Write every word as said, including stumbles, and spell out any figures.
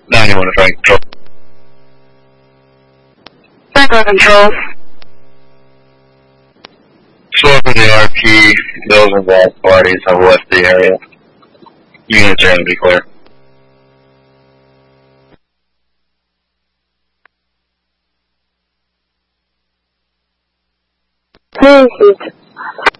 ninety-one to Frank Control. Franklin Control. Smoking the R P, those involved parties have left the area. Units are in the clear. Please.